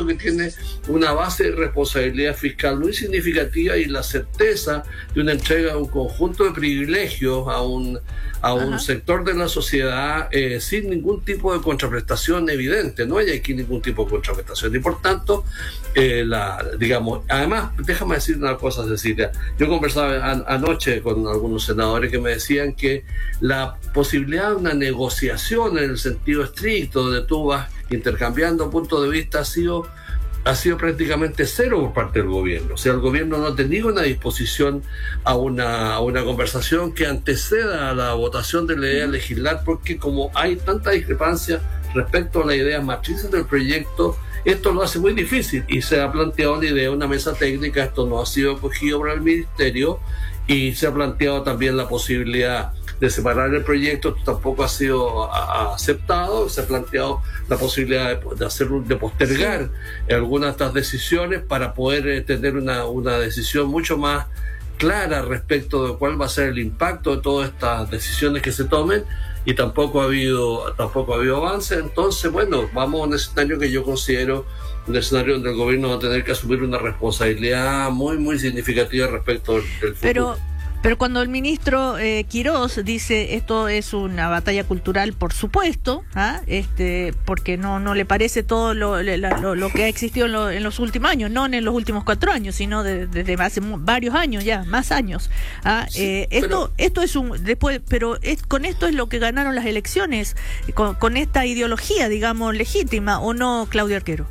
proyecto que tiene una base de responsabilidad fiscal muy significativa y la certeza de una entrega de un conjunto de privilegios a un sector de la sociedad sin ningún tipo de contraprestación evidente. No hay aquí ningún tipo de contraprestación y por tanto además, déjame decir una cosa, Cecilia. Yo conversaba anoche con algunos senadores que me decían que la posibilidad de una negociación en el sentido estricto, donde tú vas intercambiando puntos de vista, ha sido prácticamente cero por parte del gobierno. O sea, el gobierno no ha tenido una disposición a una conversación que anteceda a la votación de la idea de legislar, porque como hay tanta discrepancia respecto a las ideas matrices del proyecto, esto lo hace muy difícil y se ha planteado la idea de una mesa técnica. Esto no ha sido acogido por el ministerio y se ha planteado también la posibilidad de separar el proyecto. Esto tampoco ha sido aceptado. Se ha planteado la posibilidad de postergar algunas de estas decisiones para poder tener una decisión mucho más clara respecto de cuál va a ser el impacto de todas estas decisiones que se tomen, y tampoco ha habido avance. Entonces, bueno, vamos a un escenario que yo considero un escenario donde el gobierno va a tener que asumir una responsabilidad muy, muy significativa respecto del futuro. Pero cuando el ministro Quirós dice esto es una batalla cultural, por supuesto, porque no le parece todo lo que ha existido en los últimos años, no en los últimos 4 años, sino desde hace varios años ya, más años. Sí, esto es con esto es lo que ganaron las elecciones, con esta ideología, digamos, legítima, ¿o no, Claudio Arquero?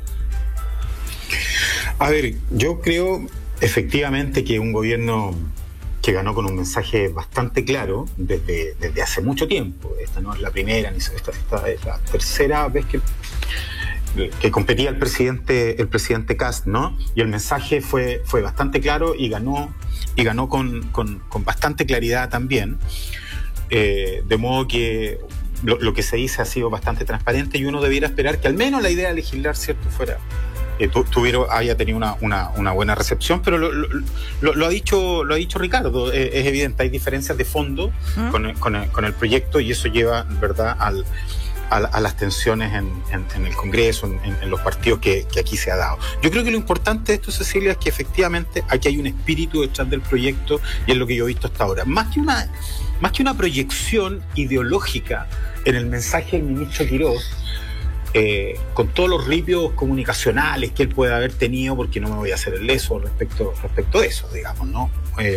A ver, yo creo efectivamente que un gobierno que ganó con un mensaje bastante claro desde hace mucho tiempo. Esta no es la primera, ni esta es la tercera vez que competía el presidente Kast, ¿no? Y el mensaje fue bastante claro y ganó con bastante claridad también. De modo que lo que se dice ha sido bastante transparente y uno debiera esperar que al menos la idea de legislar, ¿cierto?, haya tenido una buena recepción, pero lo ha dicho Ricardo, es evidente, hay diferencias de fondo con el proyecto y eso lleva, ¿verdad?, a las tensiones en el Congreso, en los partidos que aquí se ha dado. Yo creo que lo importante de esto, Cecilia, es que efectivamente aquí hay un espíritu detrás del proyecto y es lo que yo he visto hasta ahora. Más que una proyección ideológica en el mensaje del ministro Quirós, con todos los ripios comunicacionales que él puede haber tenido, porque no me voy a hacer el leso respecto de eso, digamos, ¿no?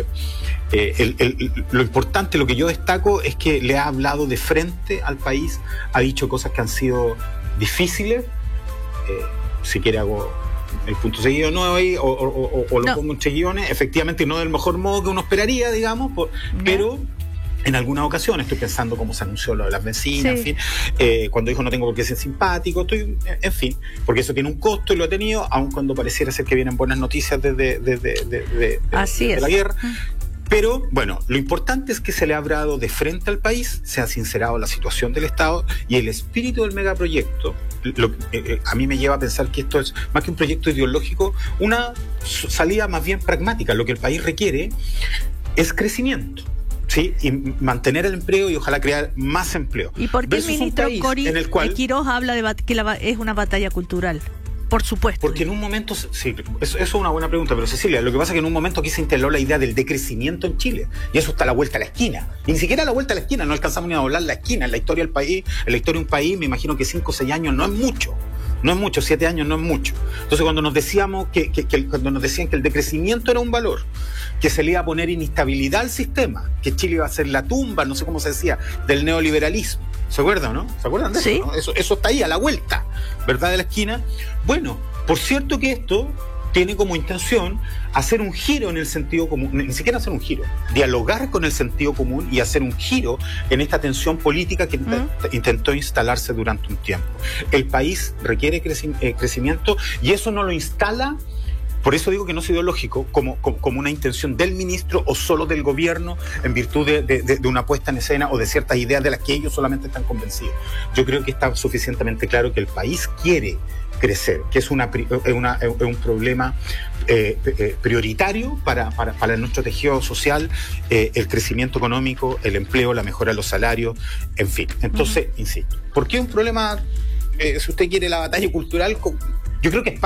Lo importante, lo que yo destaco es que le ha hablado de frente al país, ha dicho cosas que han sido difíciles, si quiere hago el punto seguido no ahí, o lo pongo en guiones, efectivamente no del mejor modo que uno esperaría, digamos, pero en algunas ocasiones, estoy pensando cómo se anunció lo de las bencinas, sí. En fin, cuando dijo no tengo por qué ser simpático, en fin, porque eso tiene un costo y lo ha tenido, aun cuando pareciera ser que vienen buenas noticias de la guerra. Pero, bueno, lo importante es que se le ha hablado de frente al país, se ha sincerado la situación del Estado y el espíritu del megaproyecto. A mí me lleva a pensar que esto es, más que un proyecto ideológico, una salida más bien pragmática. Lo que el país requiere es crecimiento. Sí, y mantener el empleo y ojalá crear más empleo. ¿Y por qué el ministro Quirós habla de que es una batalla cultural? Por supuesto. Porque en un momento, sí, eso es una buena pregunta, pero Cecilia, lo que pasa es que en un momento aquí se instaló la idea del decrecimiento en Chile, y eso está a la vuelta a la esquina. Y ni siquiera a la vuelta a la esquina, no alcanzamos ni a doblar la esquina. En la historia del país, en la historia de un país, me imagino que 5 o 6 años no es mucho. No es mucho, 7 años no es mucho. Entonces cuando nos decían que el decrecimiento era un valor, que se le iba a poner inestabilidad al sistema, que Chile iba a ser la tumba, no sé cómo se decía, del neoliberalismo. ¿Se acuerdan, no? ¿Se acuerdan de eso? ¿No? Eso está ahí, a la vuelta, ¿verdad?, de la esquina. Bueno, por cierto que esto tiene como intención hacer un giro en el sentido común, ni siquiera hacer un giro, dialogar con el sentido común y hacer un giro en esta tensión política que intentó instalarse durante un tiempo. El país requiere crecimiento y eso no lo instala. Por eso digo que no es ideológico, como una intención del ministro o solo del gobierno en virtud de una puesta en escena o de ciertas ideas de las que ellos solamente están convencidos. Yo creo que está suficientemente claro que el país quiere crecer, que es un problema prioritario para nuestro tejido social, el crecimiento económico, el empleo, la mejora de los salarios, en fin. Entonces, insisto, ¿por qué un problema, si usted quiere la batalla cultural? Yo creo que es